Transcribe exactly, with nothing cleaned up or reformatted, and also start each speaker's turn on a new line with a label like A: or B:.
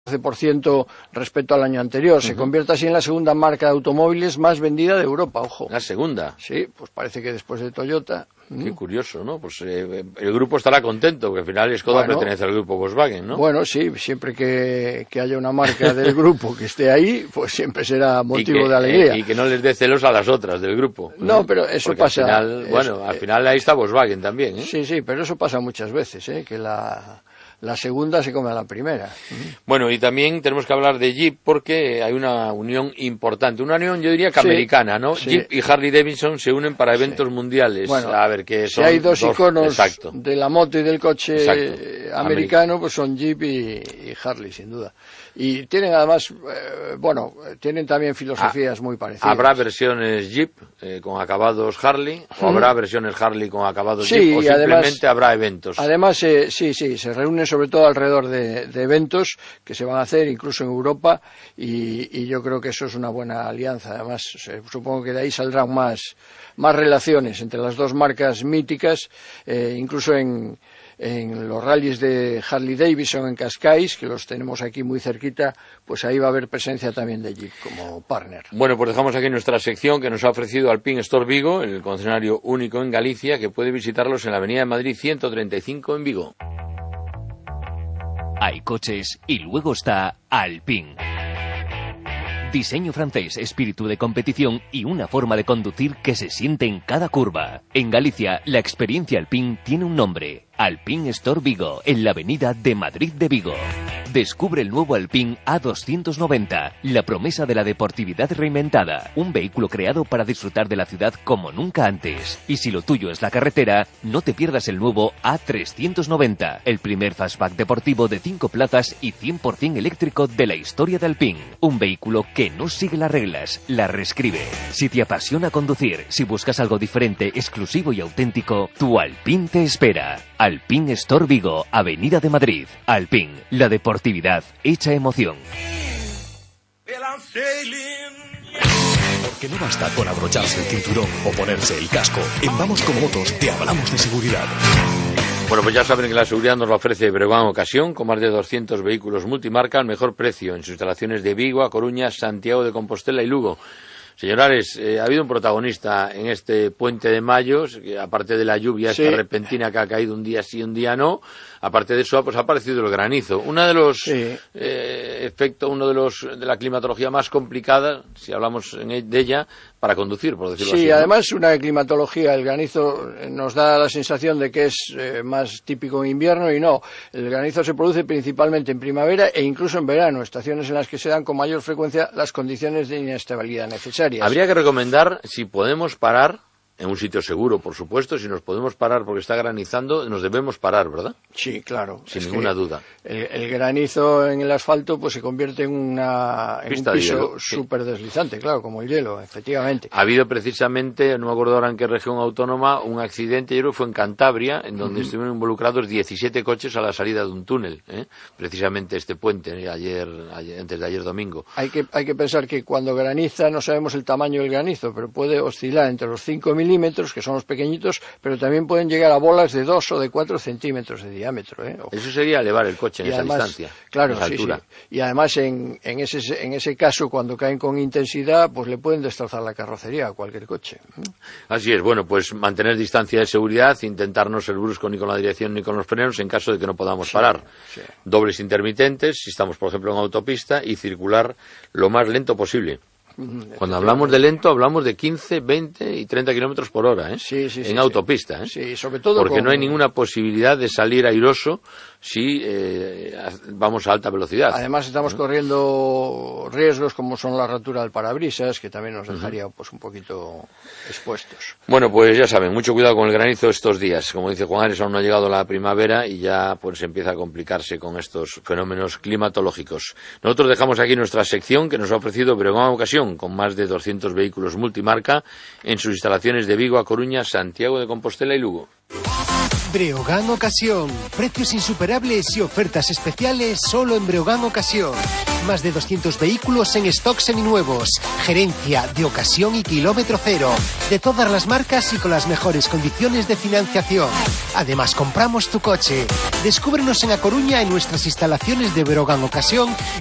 A: por ciento respecto al año anterior. Se uh-huh. convierte así en la segunda marca de automóviles más vendida de Europa, ojo.
B: ¿La segunda?
A: Sí, pues parece que después de Toyota.
B: Qué curioso, ¿no? Pues eh, el grupo estará contento, porque al final Skoda bueno, pertenece al grupo Volkswagen, ¿no?
A: Bueno, sí, siempre que, que haya una marca del grupo que esté ahí, pues siempre será motivo
B: que,
A: de alegría.
B: Eh, y que no les dé celos a las otras del grupo.
A: No, ¿eh? Pero eso
B: porque
A: pasa...
B: Al final, bueno,
A: es,
B: al final ahí está Volkswagen también, ¿eh?
A: Sí, sí, pero eso pasa muchas veces, ¿eh? Que la... La segunda se come a la primera.
B: Bueno, y también tenemos que hablar de Jeep porque hay una unión importante. Una unión, yo diría que sí, americana, ¿no? Sí. Jeep y Harley Davidson se unen para eventos sí. mundiales.
A: Bueno,
B: a ver, que son
A: si hay dos, dos iconos
B: exacto.
A: de la moto y del coche
B: exacto.
A: americano, pues son Jeep y, y Harley, sin duda. Y tienen además, eh, bueno, tienen también filosofías ah, muy parecidas.
B: ¿Habrá versiones Jeep eh, con acabados Harley? ¿O
A: ¿Mm?
B: habrá versiones Harley con acabados
A: sí,
B: Jeep? ¿O simplemente
A: además,
B: habrá eventos?
A: Además, eh, sí, sí, se reúnen sobre todo alrededor de, de eventos que se van a hacer incluso en Europa y, y yo creo que eso es una buena alianza. Además, eh, supongo que de ahí saldrán más, más relaciones entre las dos marcas míticas, eh, incluso en... en los rallies de Harley Davidson en Cascais, que los tenemos aquí muy cerquita, pues ahí va a haber presencia también de Jeep como partner.
B: Bueno, pues dejamos aquí nuestra sección que nos ha ofrecido Alpine Store Vigo, el concesionario único en Galicia, que puede visitarlos en la Avenida de Madrid ciento treinta y cinco en Vigo.
C: Hay coches y luego está Alpine. Diseño francés, espíritu de competición y una forma de conducir que se siente en cada curva. En Galicia, la experiencia Alpine tiene un nombre. Alpine Store Vigo, en la avenida de Madrid de Vigo. Descubre el nuevo Alpine A doscientos noventa, la promesa de la deportividad reinventada. Un vehículo creado para disfrutar de la ciudad como nunca antes. Y si lo tuyo es la carretera, no te pierdas el nuevo A trescientos noventa, el primer fastback deportivo de cinco plazas y cien por ciento eléctrico de la historia de Alpine. Un vehículo que no sigue las reglas, las reescribe. Si te apasiona conducir, si buscas algo diferente, exclusivo y auténtico, tu Alpine te espera. Alpine Store Vigo, Avenida de Madrid. Alpine, la deportividad hecha emoción.
D: Porque no basta con abrocharse el cinturón o ponerse el casco. En Vamos Como Motos te hablamos de seguridad.
B: Bueno, pues ya saben que la seguridad nos la ofrece Breogán Ocasión, con más de doscientos vehículos multimarca al mejor precio en sus instalaciones de Vigo, A Coruña, Santiago de Compostela y Lugo. Señores, eh, ha habido un protagonista en este puente de mayo, que aparte de la lluvia sí. esta repentina que ha caído un día sí y un día no, aparte de eso pues ha aparecido el granizo. Uno de los sí. eh, efectos, uno de los de la climatología más complicada, si hablamos en, de ella, para conducir, por decirlo
A: sí,
B: así.
A: Sí,
B: ¿no?
A: Además una climatología, el granizo nos da la sensación de que es eh, más típico en invierno y no. El granizo se produce principalmente en primavera e incluso en verano, estaciones en las que se dan con mayor frecuencia las condiciones de inestabilidad necesarias.
B: Habría que recomendar si podemos parar en un sitio seguro, por supuesto, si nos podemos parar porque está granizando, nos debemos parar, ¿verdad?
A: Sí, claro.
B: Sin ninguna duda.
A: El, el granizo en el asfalto pues se convierte en, una, en un piso súper deslizante, claro, como el hielo, efectivamente.
B: Ha habido precisamente, no me acuerdo ahora en qué región autónoma, un accidente, yo creo que fue en Cantabria, en donde uh-huh. estuvieron involucrados diecisiete coches a la salida de un túnel, ¿eh? Precisamente este puente, ¿eh? ayer, ayer, antes de ayer domingo.
A: Hay que, hay que pensar que cuando graniza no sabemos el tamaño del granizo, pero puede oscilar entre los cinco milímetros, que son los pequeñitos, pero también pueden llegar a bolas de dos o de cuatro centímetros de diámetro. ¿eh?
B: Eso sería elevar el coche en
A: y
B: esa
A: además,
B: distancia,
A: claro,
B: en esa
A: sí,
B: altura.
A: Sí. Y además en, en, ese, en ese caso, cuando caen con intensidad, pues le pueden destrozar la carrocería a cualquier coche.
B: Así es, bueno, pues mantener distancia de seguridad, intentar no ser brusco ni con la dirección ni con los frenos en caso de que no podamos sí, parar. Sí. Dobles intermitentes, si estamos, por ejemplo, en autopista, y circular lo más lento posible. Cuando hablamos de lento, hablamos de quince, veinte y treinta kilómetros por hora, ¿eh?
A: Sí, sí,
B: en
A: sí,
B: autopista, ¿eh?
A: Sí, sobre todo
B: porque
A: con...
B: no hay ninguna posibilidad de salir airoso si eh, vamos a alta velocidad.
A: Además estamos ¿no? corriendo riesgos como son la rotura del parabrisas, que también nos dejaría uh-huh. pues un poquito expuestos.
B: Bueno, pues ya saben, mucho cuidado con el granizo estos días. Como dice Juan Ares, aún no ha llegado la primavera y ya pues empieza a complicarse con estos fenómenos climatológicos. Nosotros dejamos aquí nuestra sección que nos ha ofrecido Breogán Ocasión, con más de doscientos vehículos multimarca en sus instalaciones de Vigo, A Coruña, Santiago de Compostela y Lugo.
E: Breogán Ocasión. Precios insuperables y ofertas especiales solo en Breogán Ocasión. Más de doscientos vehículos en stock seminuevos. Gerencia de ocasión y kilómetro cero. De todas las marcas y con las mejores condiciones de financiación. Además, compramos tu coche. Descúbrenos en A Coruña en nuestras instalaciones de Breogán Ocasión